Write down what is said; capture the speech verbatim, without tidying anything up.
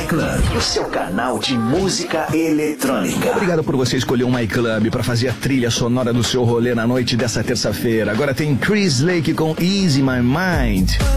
iClub, o seu canal de música eletrônica. Obrigado por você escolher um iClub para fazer a trilha sonora do seu rolê na noite dessa terça-feira. Agora tem Chris Lake com Easy My Mind.